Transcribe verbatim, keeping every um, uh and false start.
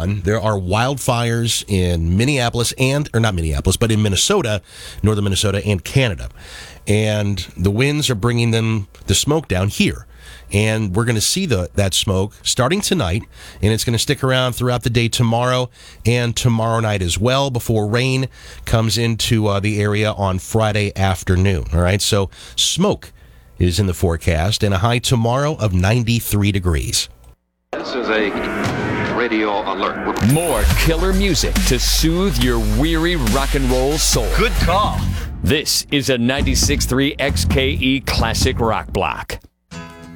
on, there are wildfires in Minneapolis and, or not Minneapolis, but in Minnesota, northern Minnesota, and Canada. And the winds are bringing them, the smoke down here. And we're going to see the, that smoke starting tonight, and it's going to stick around throughout the day tomorrow and tomorrow night as well before rain comes into uh, the area on Friday afternoon. All right, so smoke is in the forecast, and a high tomorrow of ninety-three degrees. This is a radio alert. More killer music to soothe your weary rock and roll soul. Good call. This is a ninety-six point three X K E Classic Rock Block.